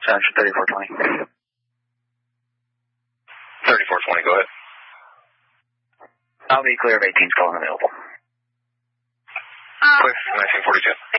Section 3420. 3420, go ahead. I'll be clear of 18's calling available. Clear, 1942.